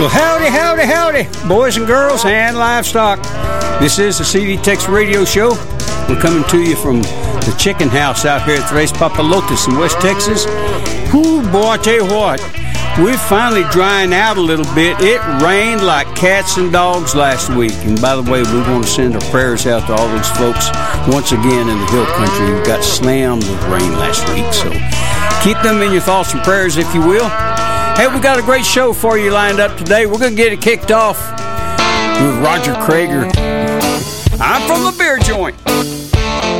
Well, howdy, howdy, howdy, boys and girls and livestock. This is the CD Tex Radio Show. We're coming to you from the chicken house out here at Tres Papalotes in West Texas. Whoo, boy, I tell you what, we're finally drying out a little bit. It rained like cats and dogs last week. And by the way, we want to send our prayers out to all those folks once again in the hill country who got slammed with rain last week. So keep them in your thoughts and prayers, if you will. Hey, we got a great show for you lined up today. We're going to get it kicked off with Roger Krager. I'm from the beer joint.